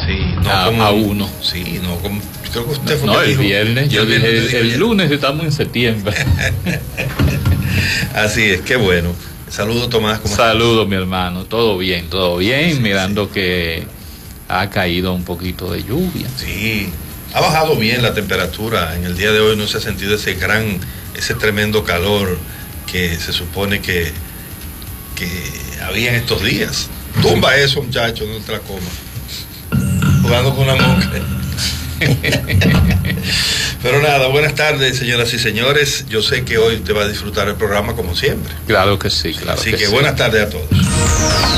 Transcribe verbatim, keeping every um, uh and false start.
Sí, no a, como a uno. Sí, no como. Creo que usted fue No, que el dijo, viernes. Yo dije, el, el lunes estamos en septiembre. Así es, qué bueno. Saludos, Tomás. ¿Cómo Saludos, mi hermano. Todo bien, todo bien. Sí, mirando sí. que ha caído un poquito de lluvia. Sí, ha bajado bien la temperatura. En el día de hoy no se ha sentido ese gran, ese tremendo calor que se supone que, que había en estos días. Tumba eso, muchachos, no te la comas. Jugando con la mosca. Pero nada, buenas tardes, señoras y señores. Yo sé que hoy te va a disfrutar el programa como siempre. Claro que sí, claro. Así que, que sí. buenas tardes a todos.